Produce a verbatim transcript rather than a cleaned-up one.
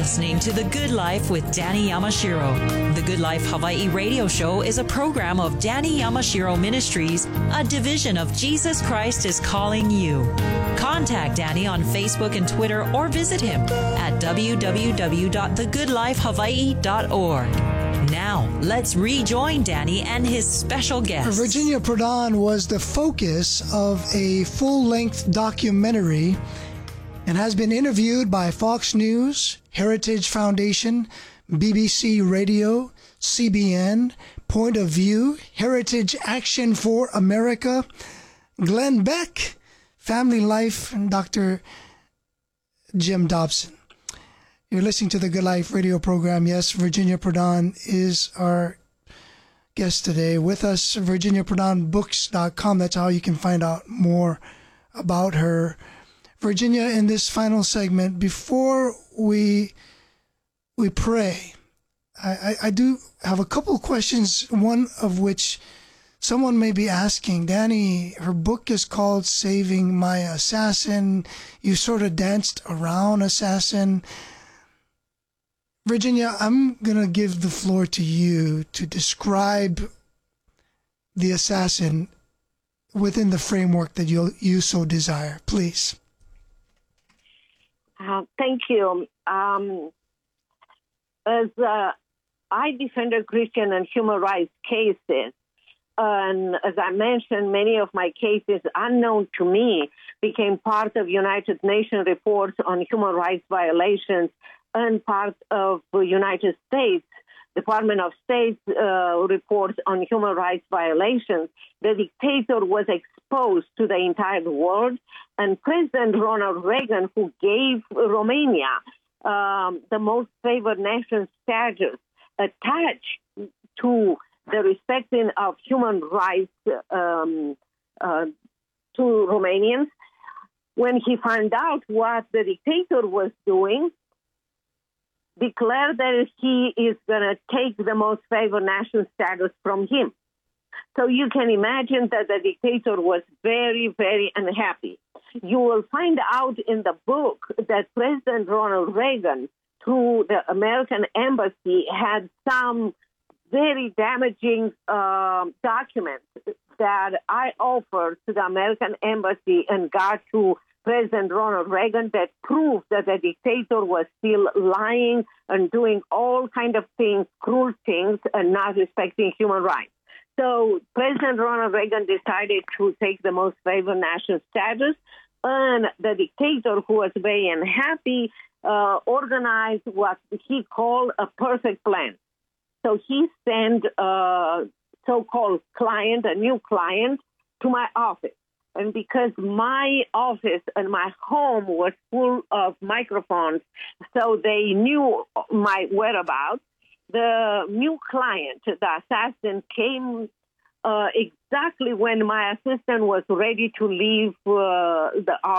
listening to The Good Life with Danny Yamashiro. The Good Life Hawaii radio show is a program of Danny Yamashiro Ministries, a division of Jesus Christ is Calling You. Contact Danny on Facebook and Twitter or visit him at w w w dot the good life hawaii dot org. Now, let's rejoin Danny and his special guest. Virginia Prodan was the focus of a full-length documentary and has been interviewed by Fox News, Heritage Foundation, B B C Radio, C B N, Point of View, Heritage Action for America, Glenn Beck, Family Life, and Doctor Jim Dobson. You're listening to the Good Life radio program. Yes, Virginia Prodan is our guest today. With us, virginia prodan books dot com. That's how you can find out more about her. Virginia, in this final segment, before we we pray, I, I, I do have a couple of questions, one of which someone may be asking. Danny, her book is called Saving My Assassin. You sort of danced around assassin. Virginia, I'm going to give the floor to you to describe the assassin within the framework that you you so desire. Please. Uh, thank you. Um, as uh, I defended Christian and human rights cases, and as I mentioned, many of my cases, unknown to me, became part of United Nations reports on human rights violations and part of the United States Department of State uh, reports on human rights violations. The dictator was exposed to the entire world, and President Ronald Reagan, who gave Romania um, the most favored nation status, attached to the respecting of human rights um, uh, to Romanians. When he found out what the dictator was doing, declared that he is going to take the most favored nation status from him. So you can imagine that the dictator was very, very unhappy. You will find out in the book that President Ronald Reagan, through the American embassy, had some very damaging uh, documents that I offered to the American embassy and got to President Ronald Reagan that proved that the dictator was still lying and doing all kind of things, cruel things, and not respecting human rights. So President Ronald Reagan decided to take the most favored nation status, and the dictator, who was very unhappy, uh, organized what he called a perfect plan. So he sent a so-called client, a new client, to my office. And because my office and my home was full of microphones, so they knew my whereabouts, the new client, the assassin, came uh, exactly when my assistant was ready to leave uh, the office.